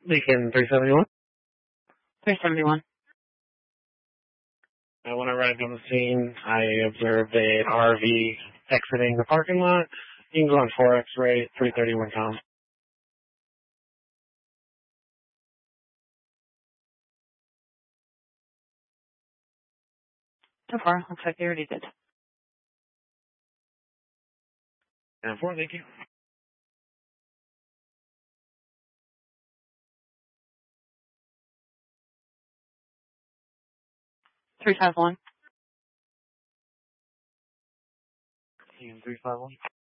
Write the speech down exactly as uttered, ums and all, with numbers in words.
Beacon three seventy-one. three seventy-one. Uh, when I arrived on the scene, I observed an R V exiting the parking lot. You can go on four X-ray, three thirty-one com. So far, looks like they already did. And four, thank you. three five one. three five one.